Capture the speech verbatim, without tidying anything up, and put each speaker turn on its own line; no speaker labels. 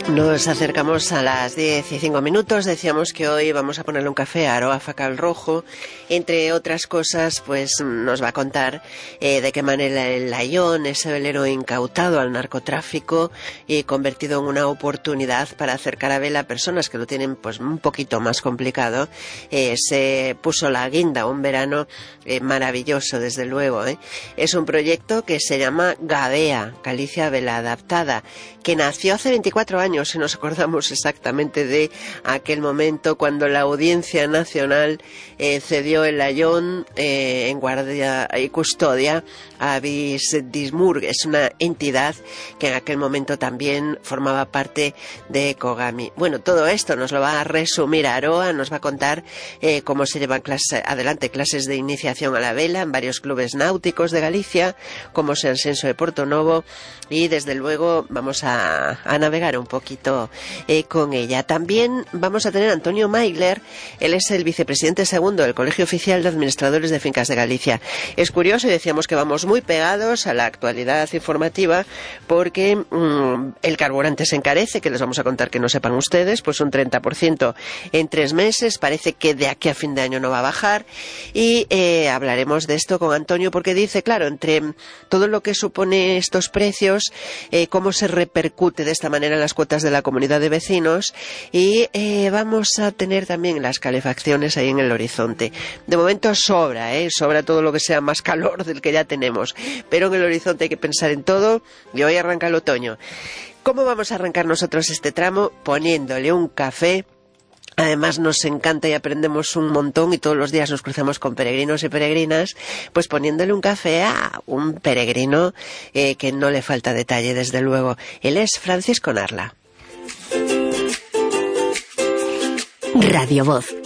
Nos acercamos a las diez y cinco minutos. Decíamos que hoy vamos a ponerle un café a Aroa Facal Rojo. Entre otras cosas, pues nos va a contar eh, de qué manera el Laión, ese velero incautado al narcotráfico y convertido en una oportunidad para acercar a vela a personas que lo tienen pues un poquito más complicado, eh, se puso la guinda un verano eh, maravilloso, desde luego. ¿eh? Es un proyecto que se llama Gavea, Galicia Vela Adaptada, que nació hace veinticuatro años, si nos acordamos exactamente de aquel momento cuando la Audiencia Nacional eh, cedió el Laión eh, en guardia y custodia a Visdismurg. Es una entidad que en aquel momento también formaba parte de Kogami. Bueno, todo esto nos lo va a resumir Aroa, nos va a contar eh, cómo se llevan clase, adelante clases de iniciación a la vela en varios clubes náuticos de Galicia, como San Senso de Portonovo, y desde luego vamos a, a navegar un poquito eh, con ella. También vamos a tener a Antonio Maigler. Él es el vicepresidente segundo del Colegio Oficial de Administradores de Fincas de Galicia. Es curioso, y decíamos que vamos muy pegados a la actualidad informativa, porque mmm, el carburante se encarece, que les vamos a contar que no sepan ustedes, pues un treinta por ciento en tres meses. Parece que de aquí a fin de año no va a bajar, y eh, hablaremos de esto con Antonio, porque dice, claro, entre todo lo que supone estos precios, eh, cómo se repercute de esta manera en las cuotas de la comunidad de vecinos, y eh, vamos a tener también las calefacciones ahí en el horizonte. De momento sobra, ¿eh? sobra todo lo que sea más calor del que ya tenemos, pero en el horizonte hay que pensar en todo, y hoy arranca el otoño. ¿Cómo vamos a arrancar nosotros este tramo? Poniéndole un café. Además nos encanta y aprendemos un montón, y todos los días nos cruzamos con peregrinos y peregrinas, pues poniéndole un café a un peregrino eh, que no le falta detalle, desde luego. Él es Francisco Narla.
Radio Voz,